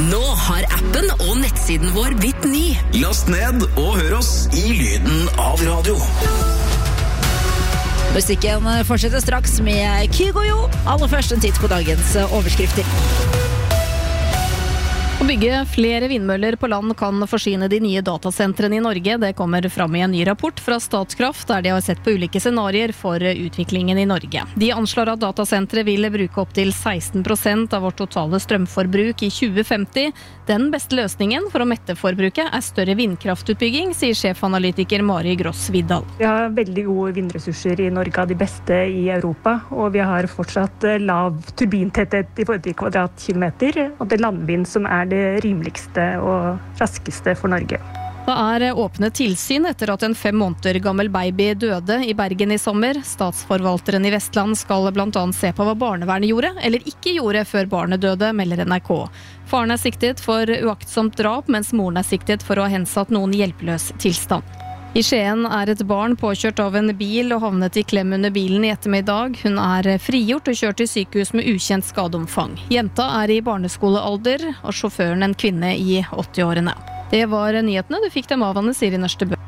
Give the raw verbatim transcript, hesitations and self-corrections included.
Nå har appen og nettsiden vår blitt ny. Last ned og hør oss i lyden av radio. Musikken fortsetter straks med Kygo-jo. Aller først en titt på dagens overskrifter. Å bygge flere vindmøller på land kan forsyne de nye datasentrene i Norge. Det kommer fram i en ny rapport fra Statkraft, der de har sett på ulike scenarier for utviklingen i Norge. De anslår at datasentre vil bruke opp til seksten prosent av vårt totale strømforbruk i tjue femti. Den beste løsningen for å mette forbruket er større vindkraftutbygging, sier sjefanalytiker Mari Gross Vidal. Vi har veldig gode vindressurser i Norge, av de beste i Europa, og vi har fortsatt lav turbintetthet i forhold til kvadratkilometer, og det landvind som er det rimeligste og raskeste for Norge. Det er åpnet tilsyn etter at en fem måneder gammel baby døde i Bergen i sommer. Statsforvalteren i Vestland skal blant annet se på hva barnevernet gjorde, eller ikke gjorde før barnet døde, melder N R K. Faren er siktet for uaktsomt drap, mens moren er siktet for å ha hensatt noen i hjelpeløs tilstand. I Skien er et barn påkjørt av en bil og havnet i klem under bilen i ettermiddag. Hun er frigjort og kjørt til sykehus med ukjent skadeomfang. Jenta er i barneskolealder, og sjåføren en kvinne i åttiårene. Det var nyhetene. Du fikk dem av Anne Siri Nørstebø.